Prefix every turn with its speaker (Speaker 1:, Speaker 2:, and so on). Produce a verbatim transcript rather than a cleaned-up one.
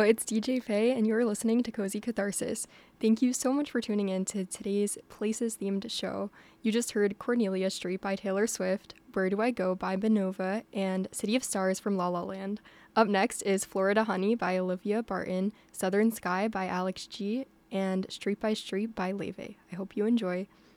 Speaker 1: it's D J Faye, and you're listening to Cozy Catharsis. Thank you so much for tuning in to today's Places-themed show. You just heard Cornelia Street by Taylor Swift, Where Do I Go by Benova, and City of Stars from La La Land. Up next is Florida Honey by Olivia Barton, Southern Sky by Alex G, and Street by Street by Leve. I hope you enjoy.